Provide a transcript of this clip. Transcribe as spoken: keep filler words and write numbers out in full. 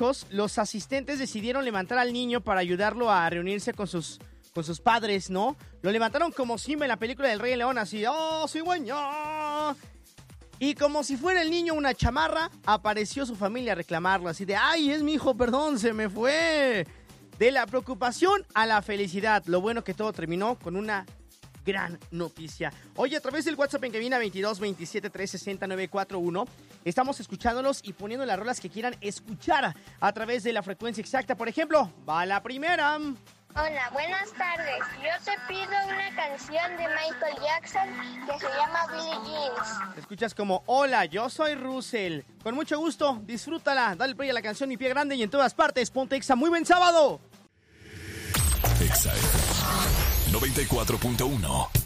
hijos, los asistentes decidieron levantar al niño para ayudarlo a reunirse con sus, con sus padres, ¿no? Lo levantaron como Simba en la película del Rey León, así, ¡oh, cigüeña! Y como si fuera el niño una chamarra, apareció su familia a reclamarlo, así de, ¡ay, es mi hijo, perdón, se me fue! De la preocupación a la felicidad. Lo bueno que todo terminó con una gran noticia. Oye, a través del WhatsApp en cabina veintidós veintisiete trescientos sesenta nueve cuatro uno, estamos escuchándolos y poniendo las rolas que quieran escuchar a través de la frecuencia exacta. Por ejemplo, va la primera. Hola, buenas tardes. Yo te pido una canción de Michael Jackson que se llama Billie Jean. Te escuchas como, hola, yo soy Russell. Con mucho gusto, disfrútala. Dale play a la canción Mi Pie Grande y en todas partes. Ponte Exa. Muy buen sábado. Exa noventa y cuatro punto uno.